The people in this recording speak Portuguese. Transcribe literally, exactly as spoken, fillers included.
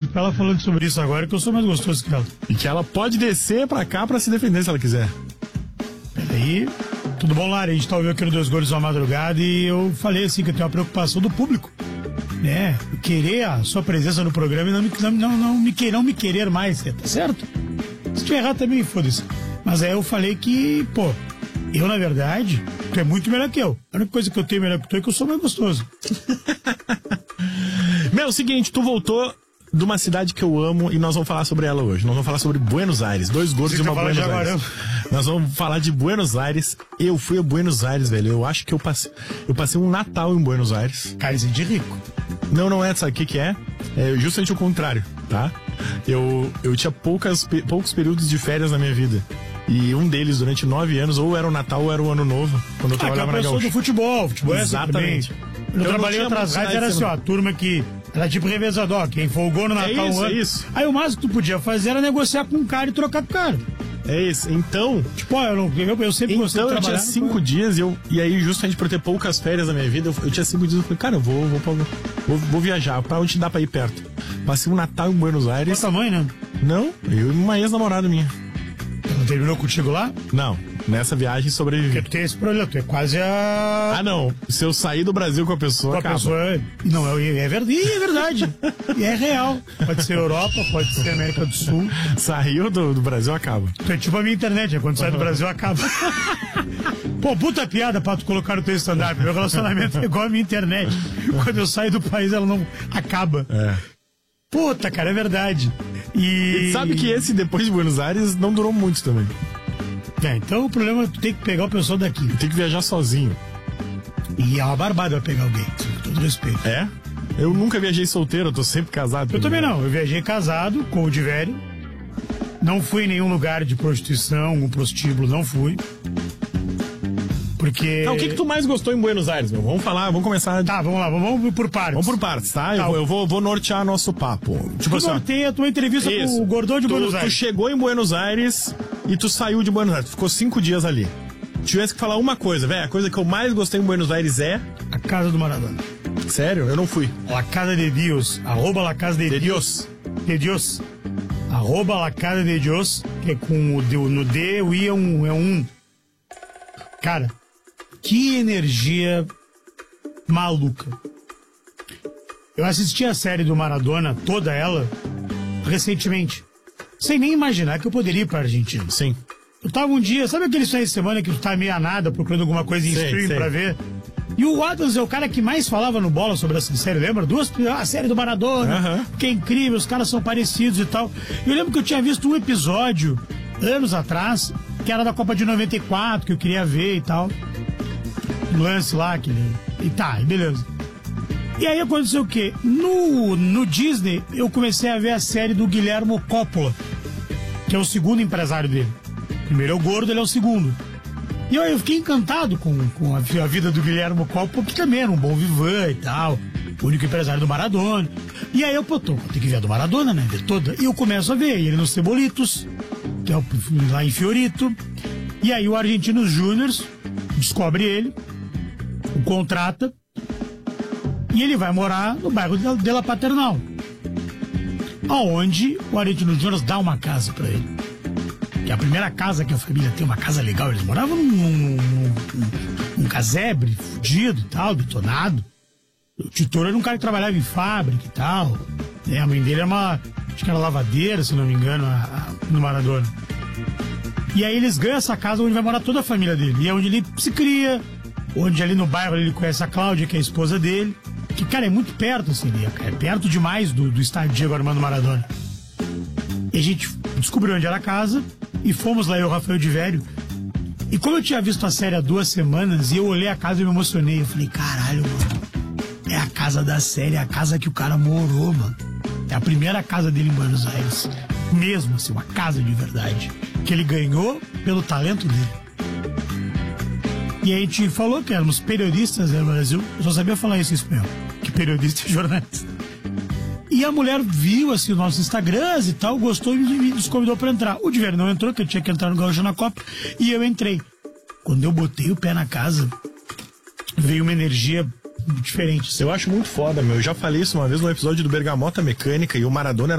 pra ela falando sobre isso agora, que eu sou mais gostoso que ela. E que ela pode descer pra cá pra se defender se ela quiser. Peraí. Tudo bom, Lara? A gente tá ouvindo aqui no Dois Gordos à Madrugada e eu falei assim que eu tenho uma preocupação do público, né? Querer a sua presença no programa e não me, não, não, não me, querer, não me querer mais, tá certo? Se tiver errado também, foda-se. Mas aí eu falei que, pô, eu na verdade, tu é muito melhor que eu. A única coisa que eu tenho melhor que tu é que eu sou mais gostoso. Meu, é o seguinte, tu voltou de uma cidade que eu amo e nós vamos falar sobre ela hoje. Nós vamos falar sobre Buenos Aires. Dois gordos e uma Buenos Aires. Nós vamos falar de Buenos Aires. Eu fui a Buenos Aires, velho. Eu acho que eu passei, eu passei um Natal em Buenos Aires. Cara, isso é de rico. Não, não é, sabe o que que é? É justamente o contrário, tá? Eu, eu tinha poucas, poucos períodos de férias na minha vida. E um deles, durante nove anos, ou era o Natal ou era o Ano Novo, quando eu ah, trabalhava que é na Gaúcha. do futebol. Futebol é exatamente. Eu, eu trabalhei em outras rádios, era assim, ó, a turma que era tipo revezador, quem folgou no Natal. É isso, um ano, é isso. Aí o máximo que tu podia fazer era negociar com um cara e trocar com o cara. É isso, então... Tipo, ó, eu, não, eu, eu sempre gostei de Então eu tinha cinco com... dias e, eu, e aí justamente por ter poucas férias na minha vida, eu, eu tinha cinco dias e eu falei, cara, eu vou, vou, vou, vou, vou viajar, pra onde dá pra ir perto? Passei um Natal em Buenos Aires. Qual tamanho, né? Não, eu e uma ex-namorada minha. Não terminou contigo lá? Não, nessa viagem sobrevivi. Porque tu tem esse problema, tu é quase a... Ah, não, se eu sair do Brasil com a pessoa, com a acaba. pessoa é... Não, é, é verdade, é verdade. E é real. Pode ser Europa, pode ser América do Sul. Saiu do, do Brasil, acaba. Tu é tipo a minha internet, é quando sai do Brasil, acaba. Pô, puta piada pra tu colocar no teu stand-up. Meu relacionamento é igual a minha internet. Quando eu saio do país, ela não acaba. É. Puta, cara, é verdade. E... e sabe que esse, depois de Buenos Aires, não durou muito também. É, então o problema é tu tem que pegar o pessoal daqui. Tem que viajar sozinho. E é uma barbada eu pegar alguém, com todo respeito. É? Eu nunca viajei solteiro, eu tô sempre casado. Eu também não, eu viajei casado, com o de velho. Não fui em nenhum lugar de prostituição, um prostíbulo, não fui. Porque... Tá, o que que tu mais gostou em Buenos Aires, meu? Vamos falar, vamos começar... Tá, vamos lá, vamos por partes. Vamos por partes, tá? tá. Eu, vou, eu vou, vou nortear nosso papo. Tipo tu norteia a tua entrevista isso. com o Gordão de tu, Buenos Aires. Tu chegou em Buenos Aires e tu saiu de Buenos Aires, ficou cinco dias ali. Tivesse que falar uma coisa, velho, a coisa que eu mais gostei em Buenos Aires é... A casa do Maradona. Sério? Eu não fui. La Casa de Dios, arroba La Casa de, de Dios. Dios. De Dios. Arroba La Casa de Dios, que é com o D, no D, o I é um, é um. Cara, que energia maluca. Eu assisti a série do Maradona, toda ela, recentemente. Sem nem imaginar que eu poderia ir pra Argentina. Sim. Eu tava um dia, sabe aquele sonho de semana que tu tá meio a nada procurando alguma coisa em sei, stream sei. pra ver? E o Adams é o cara que mais falava no Bola sobre essa série, lembra? Duas, a série do Maradona, uhum. que é incrível, os caras são parecidos e tal. Eu lembro que eu tinha visto um episódio, anos atrás, que era da Copa de noventa e quatro, que eu queria ver e tal. Um lance lá, que e tá, e beleza. E aí aconteceu o quê? No, no Disney, eu comecei a ver a série do Guillermo Coppola, que é o segundo empresário dele. Primeiro é o gordo, ele é o segundo. E eu, eu fiquei encantado com, com a, a vida do Guillermo Coppola, que também era um bom vivan e tal, o único empresário do Maradona. E aí eu, pô, tô, tem que ver a do Maradona, né? Ver toda. E eu começo a ver ele nos Cebolitos, que é o, lá em Fiorito. E aí o Argentinos Júnior descobre ele, o contrata, e ele vai morar no bairro de, de La Paternal, aonde o Argentinos Júnior dá uma casa pra ele. Que é a primeira casa que a família tem, uma casa legal. Eles moravam num, num, num, num casebre, fudido e tal, detonado. O tutor era um cara que trabalhava em fábrica e tal. É, a mãe dele era uma, acho que era lavadeira, se não me engano, a, a, no Maradona. E aí eles ganham essa casa onde vai morar toda a família dele. E é onde ele se cria, onde ali no bairro ele conhece a Cláudia, que é a esposa dele. Que, cara, é muito perto, assim, é perto demais do, do estádio Diego Armando Maradona. E a gente descobriu onde era a casa e fomos lá, eu e o Rafael de Vério. E como eu tinha visto a série há duas semanas e eu olhei a casa e me emocionei, eu falei, caralho, mano, é a casa da série, é a casa que o cara morou, mano. É a primeira casa dele em Buenos Aires. Mesmo assim, uma casa de verdade. Que ele ganhou pelo talento dele. E a gente falou que éramos periodistas no Brasil. Eu só sabia falar isso em espanhol. Que periodista e jornalista. E a mulher viu assim os nossos Instagrams e tal, gostou e me nos convidou pra entrar. O Diver não entrou, que eu tinha que entrar no Gaúcho na Copa, e eu entrei. Quando eu botei o pé na casa, veio uma energia diferente. Eu acho muito foda, meu. Eu já falei isso uma vez no episódio do Bergamota Mecânica, e o Maradona era